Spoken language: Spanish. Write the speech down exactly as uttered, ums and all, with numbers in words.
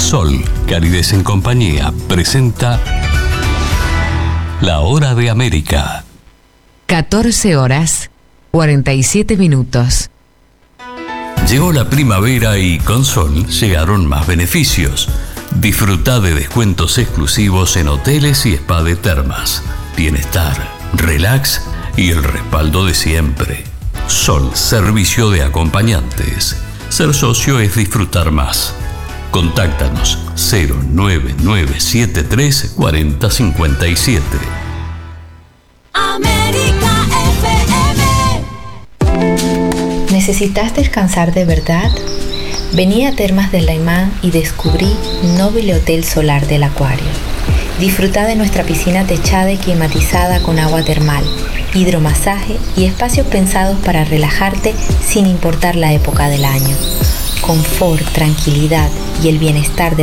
Sol, calidez en compañía, presenta La Hora de América. catorce horas, cuarenta y siete minutos. Llegó la primavera y con Sol llegaron más beneficios. Disfruta de descuentos exclusivos en hoteles y spa de termas. Bienestar, relax y el respaldo de siempre. Sol, servicio de acompañantes. Ser socio es disfrutar más. Contáctanos cero nueve nueve siete tres cuatro cero cinco siete. América F M. ¿Necesitas descansar de verdad? Vení a Termas del Laimán y descubrí Nobile Hotel Solar del Acuario. Disfruta de nuestra piscina techada y climatizada con agua termal, hidromasaje y espacios pensados para relajarte sin importar la época del año. Confort, tranquilidad y el bienestar de